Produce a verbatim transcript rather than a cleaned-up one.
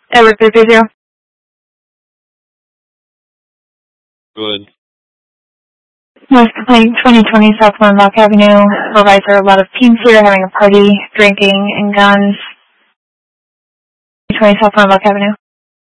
Edward three three zero. Good. West Complaint twenty twenty South Monmouth Avenue. Realize there are a lot of teens here having a party, drinking, and guns. twenty South Monmouth Avenue.